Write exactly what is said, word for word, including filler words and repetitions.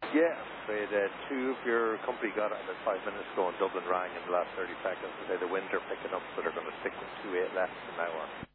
Yeah, I'm afraid uh, two of your company got it about five minutes ago and Dublin rang in the last thirty seconds to say the winds are picking up, so they're going to stick with two eight left from now on.